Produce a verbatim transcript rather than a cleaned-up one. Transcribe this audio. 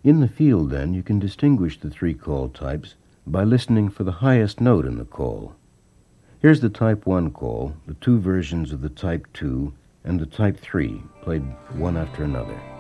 In the field, then, you can distinguish the three call types by listening for the highest note in the call. Here's the Type one call, the two versions of the Type two, and the Type three, played one after another.